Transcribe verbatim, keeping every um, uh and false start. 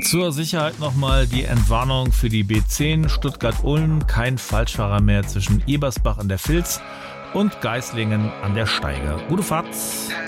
Zur Sicherheit nochmal die Entwarnung für die B zehn Stuttgart-Ulm. Kein Falschfahrer mehr zwischen Ebersbach an der Vils und Geislingen an der Steiger. Gute Fahrt!